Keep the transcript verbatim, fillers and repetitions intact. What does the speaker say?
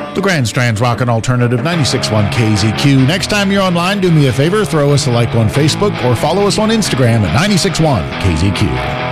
The Grand Strand's Rockin' Alternative ninety-six point one K Z Q. Next time you're online, do me a favor, throw us a like on Facebook or follow us on Instagram at ninety-six point one K Z Q.